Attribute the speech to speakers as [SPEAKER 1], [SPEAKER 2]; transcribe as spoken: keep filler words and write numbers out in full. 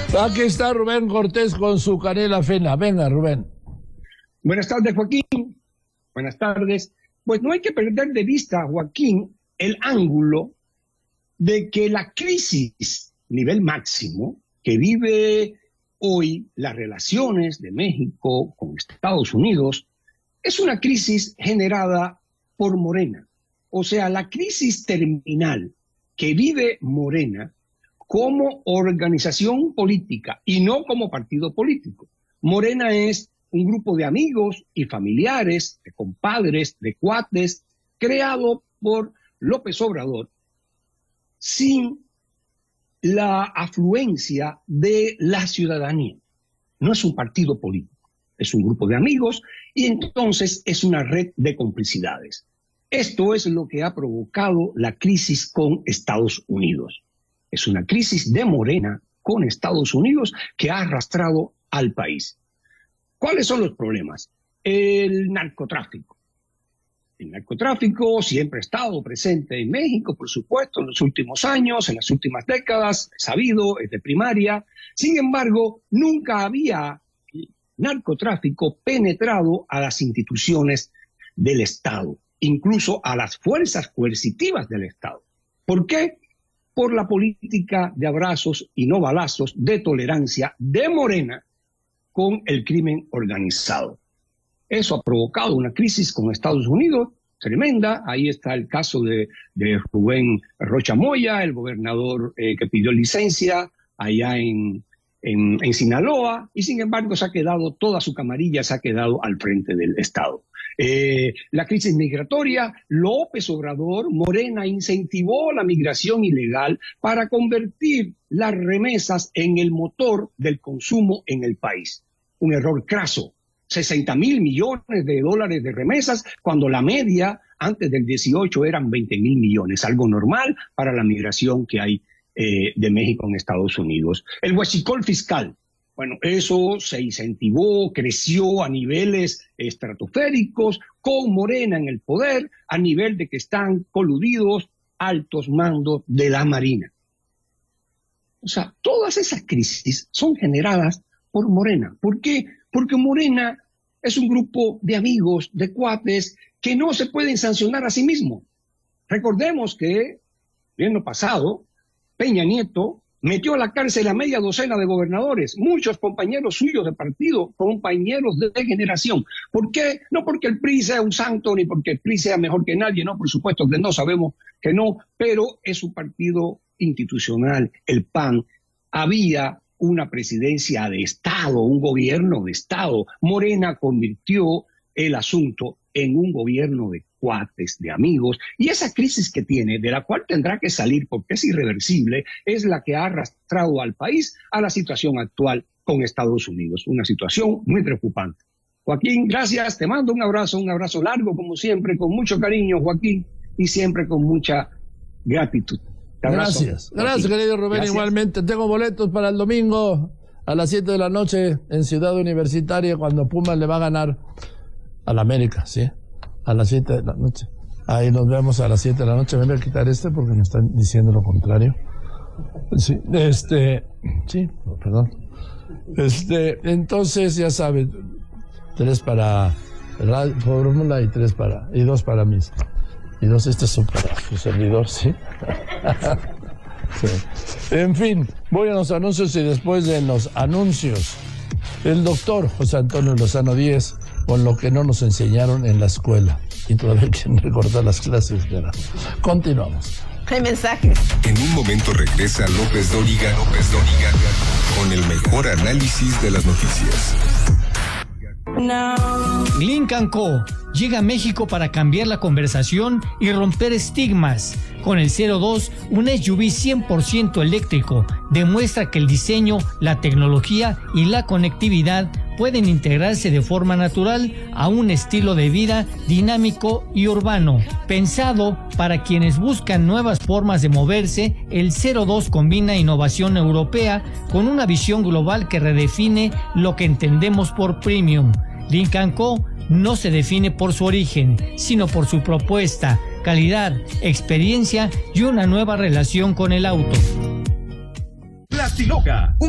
[SPEAKER 1] Aquí está Rubén Cortés con su canela fina. Venga, Rubén.
[SPEAKER 2] Buenas tardes, Joaquín. Buenas tardes. Pues no hay que perder de vista, Joaquín, el ángulo de que la crisis nivel máximo que vive hoy las relaciones de México con Estados Unidos es una crisis generada por Morena. O sea, la crisis terminal que vive Morena como organización política y no como partido político. Morena es un grupo de amigos y familiares, de compadres, de cuates, creado por López Obrador, sin la afluencia de la ciudadanía. No es un partido político, es un grupo de amigos y entonces es una red de complicidades. Esto es lo que ha provocado la crisis con Estados Unidos. Es una crisis de Morena con Estados Unidos que ha arrastrado al país. ¿Cuáles son los problemas? El narcotráfico. El narcotráfico siempre ha estado presente en México, por supuesto, en los últimos años, en las últimas décadas, es sabido, es de primaria. Sin embargo, nunca había narcotráfico penetrado a las instituciones del Estado, incluso a las fuerzas coercitivas del Estado. ¿Por qué? Por la política de abrazos y no balazos, de tolerancia de Morena con el crimen organizado. Eso ha provocado una crisis con Estados Unidos tremenda. Ahí está el caso de, de Rubén Rocha Moya, el gobernador eh, que pidió licencia allá en, en, en Sinaloa, y sin embargo se ha quedado, toda su camarilla se ha quedado al frente del Estado. Eh, la crisis migratoria, López Obrador, Morena incentivó la migración ilegal para convertir las remesas en el motor del consumo en el país. Un error craso. sesenta mil millones de dólares de remesas, cuando la media antes del dieciocho eran veinte mil millones, algo normal para la migración que hay eh, de México en Estados Unidos. El huachicol fiscal. Bueno, eso se incentivó, creció a niveles estratosféricos, con Morena en el poder, a nivel de que están coludidos altos mandos de la Marina. O sea, todas esas crisis son generadas por Morena. ¿Por qué? Porque Morena es un grupo de amigos, de cuates, que no se pueden sancionar a sí mismos. Recordemos que, el año pasado, Peña Nieto metió a la cárcel a media docena de gobernadores, muchos compañeros suyos de partido, compañeros de generación. ¿Por qué? No porque el P R I sea un santo, ni porque el P R I sea mejor que nadie, no, por supuesto que no, sabemos que no, pero es un partido institucional, el P A N. Había una presidencia de Estado, un gobierno de Estado. Morena convirtió el asunto en un gobierno de cuates, de amigos, y esa crisis que tiene, de la cual tendrá que salir porque es irreversible, es la que ha arrastrado al país a la situación actual con Estados Unidos, una situación muy preocupante. Joaquín, gracias, te mando un abrazo, un abrazo largo como siempre, con mucho cariño, Joaquín, y siempre con mucha gratitud. Abrazo,
[SPEAKER 1] gracias, Joaquín. Gracias, querido Rubén, gracias. Igualmente. Tengo boletos para el domingo a las siete de la noche en Ciudad Universitaria, cuando Pumas le va a ganar al América, ¿sí? A las siete de la noche. Ahí nos vemos a las siete de la noche. Me voy a quitar este porque me están diciendo lo contrario. Sí, este, sí, perdón. Este, entonces, ya sabes, tres para la fórmula y tres para, y dos para mí. Y dos, este es para su servidor, ¿sí? Sí. En fin, voy a los anuncios y después de los anuncios, el doctor José Antonio Lozano Díez, con lo que no nos enseñaron en la escuela. Y todavía quieren recortar las clases, ¿verdad? Continuamos.
[SPEAKER 3] Hay mensajes.
[SPEAKER 4] En un momento regresa López Dóriga, López Dóriga, con el mejor análisis de las noticias.
[SPEAKER 5] No. Link and Co. llega a México para cambiar la conversación y romper estigmas. Con el cero dos, un S U V cien por ciento eléctrico demuestra que el diseño, la tecnología y la conectividad pueden integrarse de forma natural a un estilo de vida dinámico y urbano. Pensado para quienes buscan nuevas formas de moverse, el cero dos combina innovación europea con una visión global que redefine lo que entendemos por premium. Link and Co no se define por su origen, sino por su propuesta, calidad, experiencia y una nueva relación con el auto.
[SPEAKER 6] Plastiloca.